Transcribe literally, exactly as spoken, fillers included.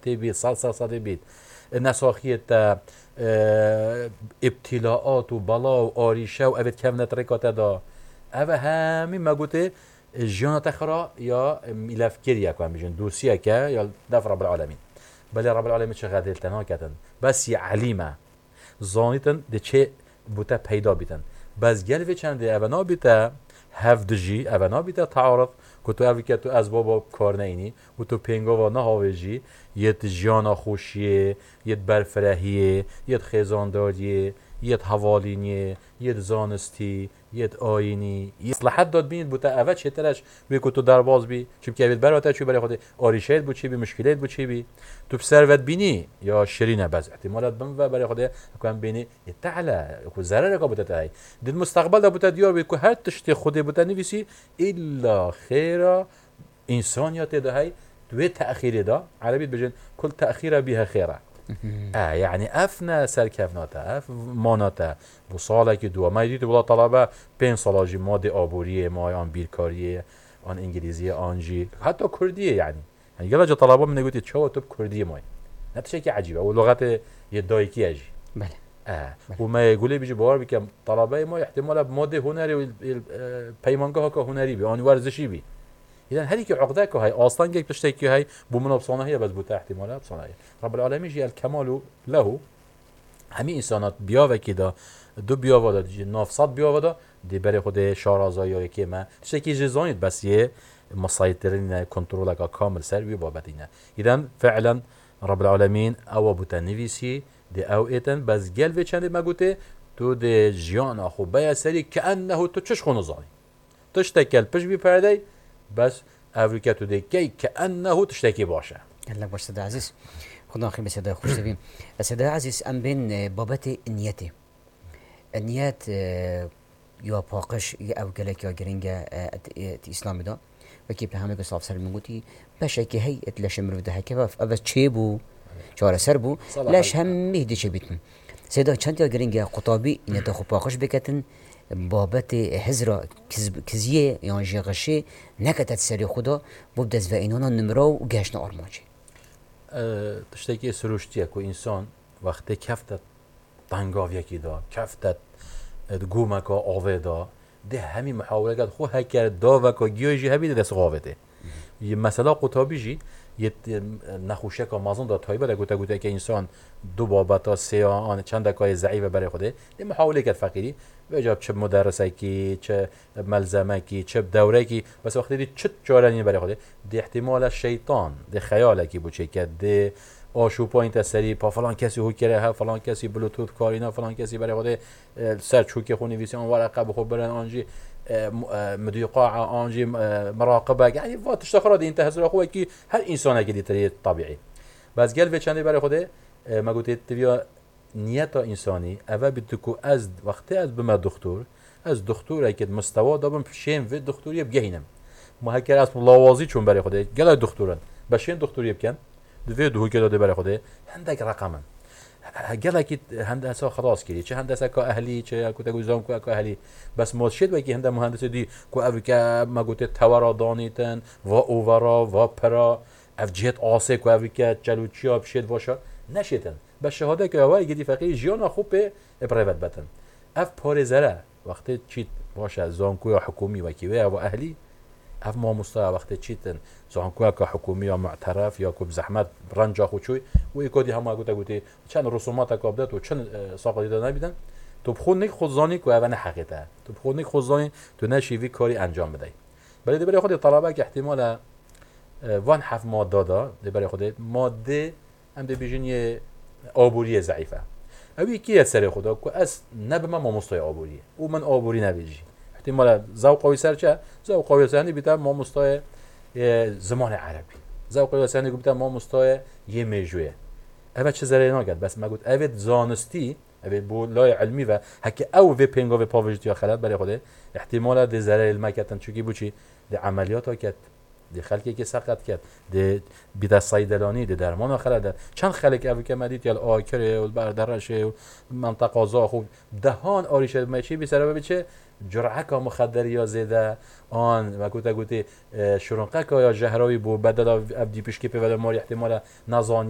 تبي صار صار صار بيت نساخية ابتلاءات وبلا وآريشة وأبد كم نتركات دا أبا همي ما قلت جيانا تخرا يا ملف كريا كمان بيجن دوسيا كا يا دفع رب العالمين بل رب العالمين شغادل تنها كتن بس يعلمه زانيتن ده چه بوتا پیدا بیتن بس گل وی چند ده اونا بیتا هفت جی اونا بیتا تعارف که تو اوی که تو از بابا کار نینی و تو پینگا و نه هاویجی یت جیانا خوشیه یت برفرهیه یت خیزانداریه یت حوالینیه یت زانستی یت آینی اصلاحات داد بینید بوتا اول چه ترش بی که تو درباز بی چون که اوید براته چی برای خود آریشهت بود چی بی مشکلات بود چی بی تو بسروت بینی یا شرینه بز احتمالات بم و برای خود کم بینی تعالی کو ضرر کا بوتا تای دید مستقبل دا بوتا دیار بی که هر تشتی خود بوتا نویسی الا خیره انسانیت ده های دوی تأخیر دا عربی بجن کل تأخیر بیها خیره آه يعني أفنا سركفناتا أف ماناتا بصالة كدوا ما يديت ولا طلبة بين صلاجي مادة آبورية ما آن بيركارية آن إنجليزية آنجي حتى كردية يعني يعني يلا جا طلبة من يقولي تشوا تب كردية ماي نتشي كي عجيبة ولغة يدايكي أجي بله آه وما يقولي بيجي بوار بكم طلبة ما احتمال بمادة هنري بيمانجها كهنري بي آن ورزشي بي إذا هذيك عقدة كهاي أصلاً جيك تشتكي هاي بمنا بصانة هي بس بتاع احتمالها بصانة هي رب العالمين جي الكمال له همي إنسانات بياوه كده دو بياوه ده نافصات بياوه ده دي بري خود شارازايا يكي ما تشتكي جزانيت بس يه مسيطرين كنترولك كامل سر بيبابتين إذا فعلا رب العالمين أو بتنفيسي دي أو إتن بس جل في چند ما قلت تو دي جيان أخو بيا سري كأنه تو تشخ نظامي تشتكل بش بيبردي بس أفريقيا تو ديكي كأنه تشتكي باشا. الله باش سيد عزيز. خدنا أخي بس هذا خوش تبين. سيد عزيز أم بين بابتي نيتي. النيات يا باقش يا أوجلك يا جرينجا الإسلام ده. وكيف بهامك صاف سر منقولي باش هيك هي اتلاش مرف ده كيف أبى تشيبو شوارع سربو لاش هم مهدي شبيتم. سيدا چند يا جرينجا قطابي إن تخو باقش بكتن بابت حزرا كزيه يعني جغشي نكتت سري خدا بودز و اینانا نمرا و گشن آرماجی أه تشتكي سروشتيا كو إنسان وقت كفتت طنقاوية كده كفتت تقومك آوه دا ده همي محاولة قد خو هكر داوك جيوجي هبي ده دست غاوته مثلا قطابي جي یه نخوشه که مازن داد تایبه ده گوته گوته که انسان دو بابتا سه آن چند دکای ضعیفه برای خوده ده محاوله کرد فقیری و جاب چه مدرسه کی چه ملزمه کی چه دوره کی بس وقتی دید چه چارنی برای خوده ده احتمال شیطان ده خیاله کی بوچه که ده آشو پوینت سری پا فلان کسی هو کره ها فلان کسی بلوتوث کارینا فلان کسی برای خوده سرچ هو که خونی ویسیان ورقه بخور برن آنجی مدير قاعة أنجي مراقبة يعني فات اشتخرا دي انت هزر أخوة كي هر إنسان كده تري طبيعي بس قال في چندي برای خوده ما قلت تبيا نيتا إنساني أول بدكو از وقت از بما دكتور از دكتور أكيد مستوى دابم شين في الدكتور يبجينم ما هكذا اسم لوازي چون برای خوده قال دكتورن بشين دكتور يبكن دوی دو كده ده برای خوده عندك رقما قال اكيد هندسه خلاص كده چه هندسه کا اهلی چه کو تگوزام کو اهلی بس ماشید وکی هند مهندس دی کو اوکا ما گوت تورا دانیتن و اوورا و پرا اف جت آسه کو اوکا چلوچیا بشید واشه نشیتن به شهاده که وای گدی فقی جیان خوب به پرایوت بتن اف پارزره وقتی چیت واشه زانکو یا حکومی وکی و اهلی اف ما مستوى وقت چیتن زانکو که حکومی یا معترف یا کو زحمت رنجا خوچوی و یکودی هم گوت گوتی چند رسومات کابدت و چند ساقا دیده نبیدن تو بخونی خودزانی که اول حقیقته تو بخونی خودزانی تو نشیوی کاری انجام بدی ولی برای خود طلبه که احتمال وان حرف ماده دا برای خود ماده هم ده بیشین یه آبوری ضعیفه اوی کی سر خدا که از نبما ما مستوی آبوریه او من آبوری نبیجی احتمال ذوق قوی سر چه ذوق قوی سر بیتم ما مستوی زمان عربی ذوق قوی سر بیتم ما مستوی یه میجویه اول چه زره نگرد بس ما گفت اول زانستی اول بو لای علمی و هک او وی پینگو و پاوجتی یا خلات برای خوده احتمال ده زره علمی کردن چوکی بوچی ده عملیات ها کرد ده خلکی که سقط کرد ده بیت صیدلانی ده درمان ها خلات چند خلک اول که مدید یا آکره و بردرشه و منطقه زا خوب دهان آریشه میشی بی سر بچه جرعه که مخدر یا زده آن و گوته گوته شرنقه که یا جهراوی بو بدل افدی پیشکی پیوده ماری احتمال نزانی